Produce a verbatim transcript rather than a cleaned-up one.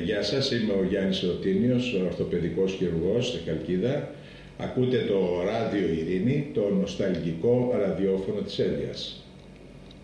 γεια σας, είμαι ο Γιάννης Ρωτίνιος, ορθοπαιδικός χειρουργός στη Χαλκίδα. Ακούτε το Ράδιο Ειρήνη, το νοσταλγικό ραδιόφωνο της Έλιας.